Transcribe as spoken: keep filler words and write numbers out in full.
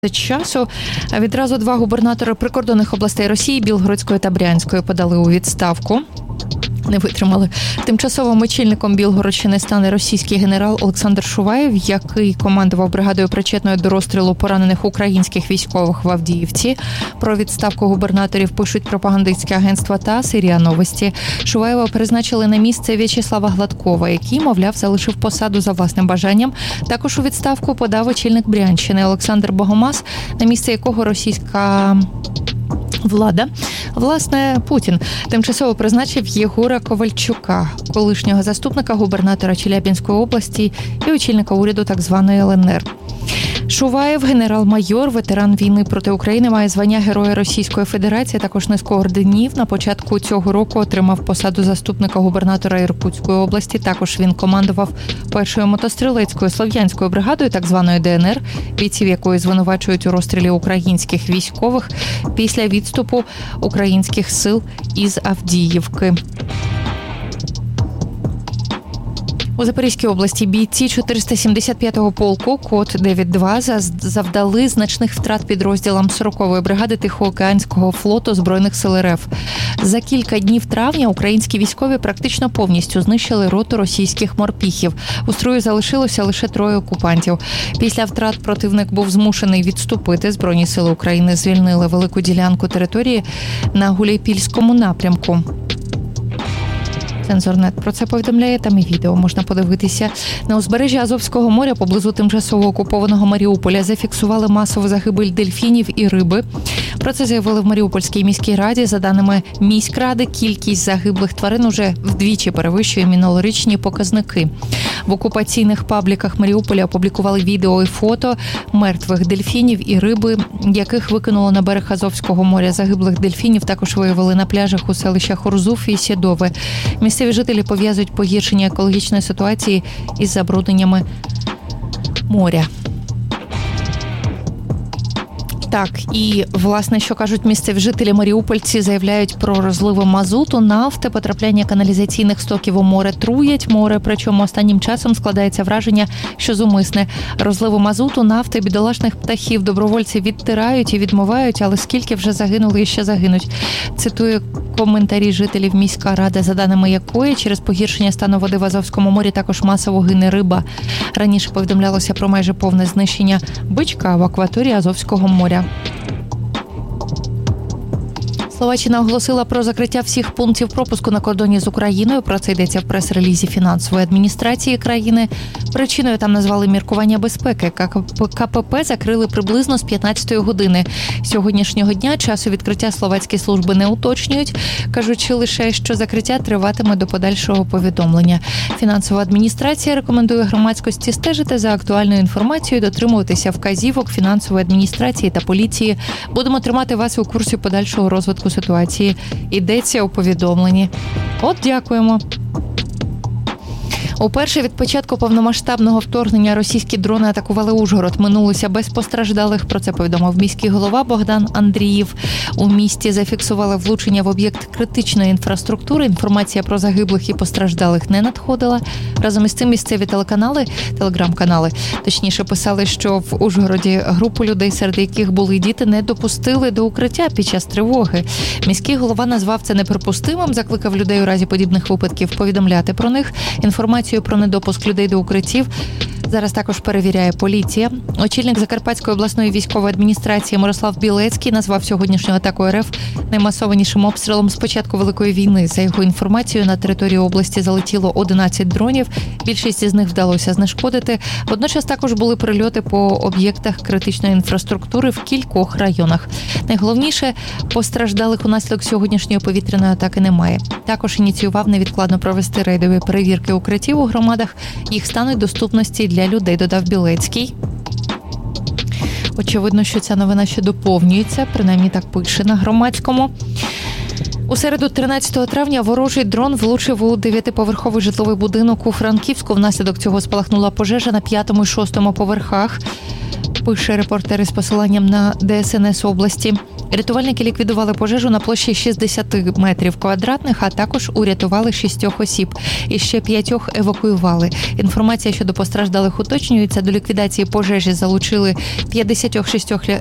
часу. Відразу два губернатори прикордонних областей Росії, Білгородської та Брянської, подали у відставку. Не витримали. Тимчасовим очільником Білгородщини стане російський генерал Олександр Шуваєв, який командував бригадою причетною до розстрілу поранених українських військових в Авдіївці. Про відставку губернаторів пишуть пропагандистське агентство ТАСС і РІА Новості. Шуваєва призначили на місце В'ячеслава Гладкова, який, мовляв, залишив посаду за власним бажанням. Також у відставку подав очільник Брянщини Олександр Богомаз, на місце якого російська влада, власне, Путін, тимчасово призначив Єгора Ковальчука, колишнього заступника губернатора Челябинської області і очільника уряду так званої ел ен ер. Шуваєв, генерал-майор, ветеран війни проти України, має звання Героя Російської Федерації, також низку орденів. На початку цього року отримав посаду заступника губернатора Іркутської області. Також він командував першою мотострілецькою слов'янською бригадою, так званої де ен ер, бійців якої звинувачують у розстрілі українських військових після відступу українських сил із Авдіївки. У Запорізькій області бійці чотириста сімдесят п'ятого полку код дев'ять два завдали значних втрат підрозділам сорокової бригади Тихоокеанського флоту Збройних сил ер еф. За кілька днів травня українські військові практично повністю знищили роту російських морпіхів. У строю залишилося лише троє окупантів. Після втрат противник був змушений відступити. Збройні сили України звільнили велику ділянку території на Гуляйпільському напрямку. Цензорнет про це повідомляє, там і відео можна подивитися. На узбережжі Азовського моря поблизу тимчасово окупованого Маріуполя зафіксували масову загибель дельфінів і риби. Про це заявили в Маріупольській міській раді. За даними міськради, кількість загиблих тварин уже вдвічі перевищує минулорічні показники. В окупаційних пабліках Маріуполя опублікували відео і фото мертвих дельфінів і риби, яких викинуло на берег Азовського моря. Загиблих дельфінів також виявили на пляжах у селищах Урзуф і Сєдове. Місцеві жителі пов'язують погіршення екологічної ситуації із забрудненнями моря. Так, і, власне, що кажуть місцеві жителі, маріупольці заявляють про розливи мазуту, нафти, потрапляння каналізаційних стоків у море, труять море, причому останнім часом складається враження, що зумисне. Розливи мазуту, нафти, бідолашних птахів добровольці відтирають і відмивають, але скільки вже загинули і ще загинуть. Цитую коментарі жителів міська рада, за даними якої через погіршення стану води в Азовському морі також масово гине риба. Раніше повідомлялося про майже повне знищення бичка в акваторії Азовського моря. Словаччина оголосила про закриття всіх пунктів пропуску на кордоні з Україною. Про це йдеться в прес-релізі фінансової адміністрації країни. Причиною там назвали міркування безпеки. ка пе пе закрили приблизно з п'ятнадцятої години сьогоднішнього дня. Часу відкриття словацькі служби не уточнюють, кажучи лише, що закриття триватиме до подальшого повідомлення. Фінансова адміністрація рекомендує громадськості стежити за актуальною інформацією, дотримуватися вказівок фінансової адміністрації та поліції. Будемо тримати вас у курсі подальшого розвитку ситуації. Йдеться у повідомленні. От, дякуємо. Уперше від початку повномасштабного вторгнення російські дрони атакували Ужгород. Минулося без постраждалих. Про це повідомив міський голова Богдан Андріїв. У місті зафіксували влучення в об'єкт критичної інфраструктури. Інформація про загиблих і постраждалих не надходила. Разом із цим місцеві телеканали, телеграм-канали, точніше писали, що в Ужгороді групу людей, серед яких були діти, не допустили до укриття під час тривоги. Міський голова назвав це неприпустимим, закликав людей у разі подібних випадків повідомляти про них. Інформацію про недопуск людей до укриттів зараз також перевіряє поліція. Очільник Закарпатської обласної військової адміністрації Мирослав Білецький назвав сьогоднішню атаку ер еф наймасованішим обстрілом з початку Великої війни. За його інформацією, на територію області залетіло одинадцять дронів. Більшість із них вдалося знешкодити. Водночас також були прильоти по об'єктах критичної інфраструктури в кількох районах. Найголовніше, постраждалих унаслідок сьогоднішньої повітряної атаки немає. Також ініціював невідкладно провести рейдові перевірки укриттів у громадах. Їх стануть доступності для людей, додав Білецький. Очевидно, що ця новина ще доповнюється, принаймні так пише на Громадському. У середу тринадцятого травня ворожий дрон влучив у дев'ятиповерховий житловий будинок у Франківську. Внаслідок цього спалахнула пожежа на п'ятому і шостому поверхах. пише репортер із посиланням на Де Ес Ен Ес області. Рятувальники ліквідували пожежу на площі шістдесят метрів квадратних, а також урятували шістьох осіб. І ще п'ятьох евакуювали. Інформація щодо постраждалих уточнюється. До ліквідації пожежі залучили п'ятдесят шість